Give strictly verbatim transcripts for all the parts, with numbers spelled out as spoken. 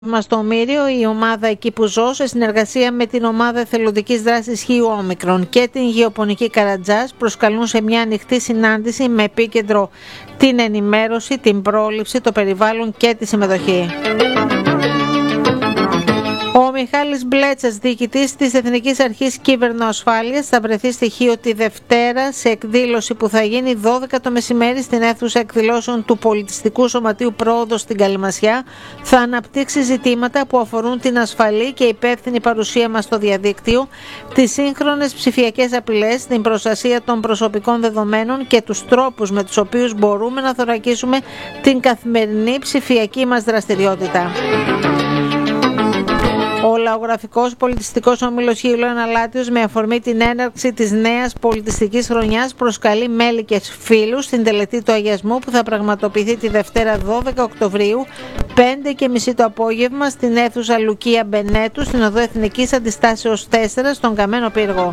Μα στο Ομήριο, η ομάδα Εκεί που ζω, σε συνεργασία με την ομάδα εθελοντικής δράσης Χίου Όμικρον και την Γεωπονική Καρατζάς, προσκαλούν σε μια ανοιχτή συνάντηση με επίκεντρο την ενημέρωση, την πρόληψη, το περιβάλλον και τη συμμετοχή. Ο Μιχάλης Μπλέτσας, διοικητής της Εθνικής Αρχής Κυβερνοασφάλειας, θα βρεθεί στοιχείο τη Δευτέρα σε εκδήλωση που θα γίνει δώδεκα το μεσημέρι στην αίθουσα εκδηλώσεων του Πολιτιστικού Σωματείου Πρόοδος στην Καλυμασιά. Θα αναπτύξει ζητήματα που αφορούν την ασφαλή και υπεύθυνη παρουσία μας στο διαδίκτυο, τις σύγχρονες ψηφιακές απειλές, την προστασία των προσωπικών δεδομένων και τους τρόπους με τους οποίους μπορούμε να θωρακίσουμε την καθημερινή ψηφιακή μας δραστηριότητα. Ο Λαογραφικός Πολιτιστικός Όμιλος Χίλου Αναλάτιος, με αφορμή την έναρξη της νέας πολιτιστικής χρονιάς, προσκαλεί μέλη και φίλους στην τελετή του αγιασμού που θα πραγματοποιηθεί τη Δευτέρα δώδεκα Οκτωβρίου, πέντε και μισή το απόγευμα, στην αίθουσα Λουκία Μπενέτου, στην οδό Εθνικής Αντιστάσεως τέσσερα, στον Καμένο Πύργο.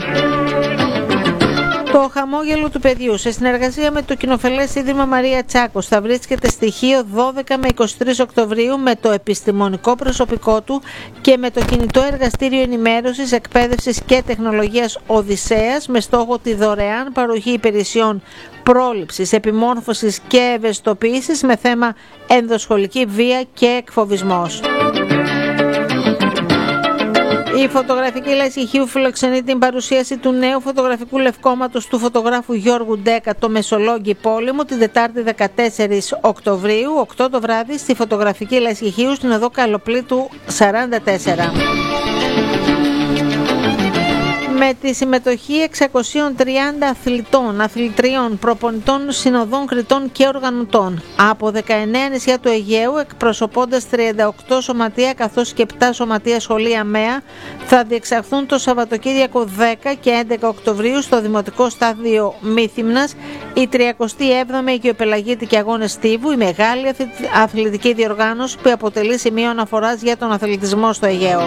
Το χαμόγελο του παιδιού, σε συνεργασία με το κοινοφελές Ίδρυμα Μαρία Τσάκος, θα βρίσκεται στοιχείο δώδεκα με είκοσι τρεις Οκτωβρίου με το επιστημονικό προσωπικό του και με το κινητό εργαστήριο ενημέρωσης, εκπαίδευσης και τεχνολογίας Οδυσσέας, με στόχο τη δωρεάν παροχή υπηρεσιών πρόληψης, επιμόρφωσης και ευαισθητοποίησης με θέμα ενδοσχολική βία και εκφοβισμός. Η φωτογραφική Λεσχίου φιλοξενεί την παρουσίαση του νέου φωτογραφικού λευκόματος του φωτογράφου Γιώργου Ντέκα, το Μεσολόγγι Πόλεμο, την Τετάρτη δεκατέσσερις Οκτωβρίου, οκτώ το βράδυ, στη φωτογραφική Λεσχίου στην οδό Καλοπλήτου σαράντα τέσσερα. Με τη συμμετοχή εξακοσίων τριάντα αθλητών, αθλητριών, προπονητών, συνοδών, κριτών και οργανωτών από δεκαεννέα νησιά του Αιγαίου, εκπροσωπώντας τριάντα οκτώ σωματεία καθώς και επτά σωματεία σχολεία ΜΕΑ, θα διεξαχθούν το Σαββατοκύριακο δέκα και έντεκα Οκτωβρίου στο Δημοτικό Στάδιο Μύθυμνας η τριακοστή έβδομη Αιγαιοπελαγίτικη Αγώνες Στίβου, η μεγάλη αθλητική διοργάνωση που αποτελεί σημείο αναφοράς για τον αθλητισμό στο Αιγαίο.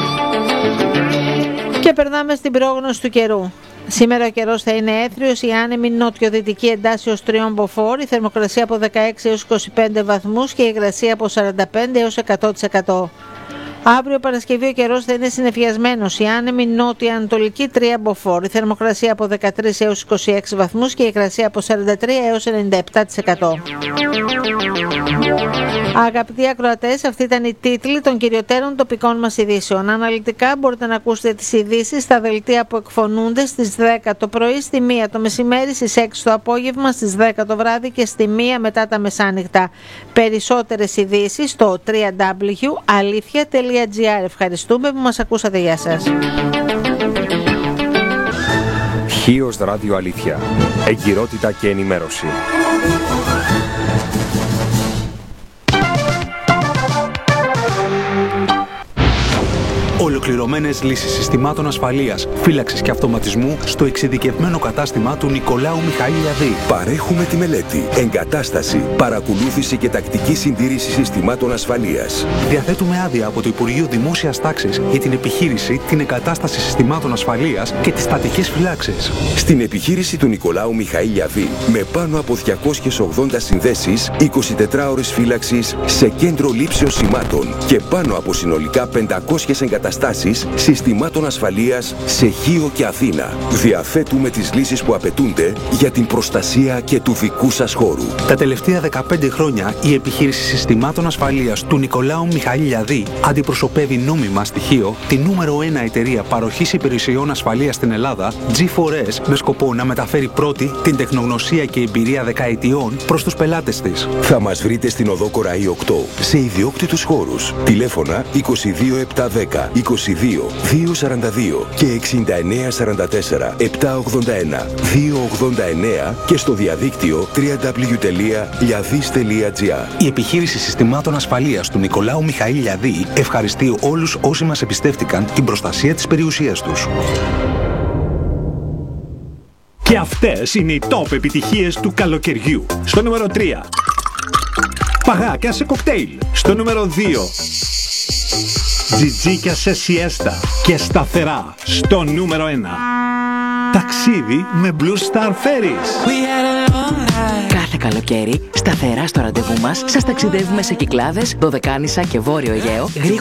Και περνάμε στην πρόγνωση του καιρού. Σήμερα ο καιρός θα είναι έθριος, η άνεμη νότιο-δυτική εντάσσεως τριών μποφόρ, η θερμοκρασία από δεκαέξι έως είκοσι πέντε βαθμούς και η υγρασία από σαράντα πέντε έως εκατό τοις εκατό. Αύριο Παρασκευή ο καιρός θα είναι συννεφιασμένος, η άνεμη νότια-ανατολική τρία μποφόρ, η θερμοκρασία από δεκατρείς έως είκοσι έξι βαθμούς και η υγρασία από σαράντα τρία έως ενενήντα επτά τοις εκατό. Αγαπητοί ακροατές, αυτή ήταν η τίτλη των κυριωτέρων τοπικών μας ειδήσεων. Αναλυτικά μπορείτε να ακούσετε τις ειδήσεις στα δελτία που εκφωνούνται στις δέκα το πρωί, στη μία το μεσημέρι, στις έξι το απόγευμα, στις δέκα το βράδυ και στη μία μετά τα μεσάνυχτα. Περισσότερες ειδήσεις στο double-u double-u double-u τελεία αλήθεια τελεία gr. Ευχαριστούμε που μας ακούσατε. Γεια σας. Χίος Ράδιο Αλήθεια. Εγκυρότητα και ενημέρωση. Ολοκληρωμένες λύσεις συστημάτων ασφαλείας, φύλαξης και αυτοματισμού στο εξειδικευμένο κατάστημα του Νικολάου Μιχαήλ-Λιαδή. Παρέχουμε τη μελέτη, εγκατάσταση, παρακολούθηση και τακτική συντήρηση συστημάτων ασφαλείας. Διαθέτουμε άδεια από το Υπουργείο Δημόσιας Τάξης για την επιχείρηση, την εγκατάσταση συστημάτων ασφαλείας και τις στατικές φυλάξεις. Στην επιχείρηση του Νικολάου Μιχαήλ-Λιαδή, με πάνω από διακόσιες ογδόντα συνδέσεις, εικοσιτετρά ώρες φύλαξης σε κέντρο λήψεως σημάτων και πάνω από συνολικά πεντακόσιες εγκαταστάσεις συστημάτων ασφαλείας σε Χίο και Αθήνα. Διαθέτουμε τις λύσεις που απαιτούνται για την προστασία και του δικού σας χώρου. Τα τελευταία δεκαπέντε χρόνια η επιχείρηση συστημάτων ασφαλείας του Νικολάου Μιχαήλ-Λιαδή αντιπροσωπεύει νόμιμα στοιχείο τη νούμερο ένα εταιρεία παροχής υπηρεσιών ασφαλείας στην Ελλάδα, τζι φορ ες, με σκοπό να μεταφέρει πρώτη την τεχνογνωσία και εμπειρία δεκαετιών προς τους πελάτες της. Θα μας βρείτε στην οδό Κοραή οκτώ σε ιδιόκτητους χώρους. Τηλέφωνα είκοσι δύο επτακόσια δέκα είκοσι δύο διακόσια σαράντα δύο και εξήντα εννέα σαράντα τέσσερα επτακόσια ογδόντα ένα διακόσια ογδόντα εννέα και στο διαδίκτυο double-u double-u double-u τελεία liadis τελεία gr. Η επιχείρηση συστημάτων ασφαλείας του Νικολάου Μιχαήλ-Λιαδή ευχαριστεί όλους όσοι μας εμπιστεύτηκαν την προστασία της περιουσίας τους. Και αυτές είναι οι top επιτυχίες του καλοκαιριού. Στο νούμερο τρία. Παγάκια σε κοκτέιλ. Στο νούμερο δύο. Τζιτζίκια σε σιέστα και σταθερά στο νούμερο ένα. Ταξίδι με Blue Star Ferries. Κάθε καλοκαίρι, σταθερά στο ραντεβού μας, σας ταξιδεύουμε σε Κυκλάδες, Δωδεκάνησα και Βόρειο Αιγαίο,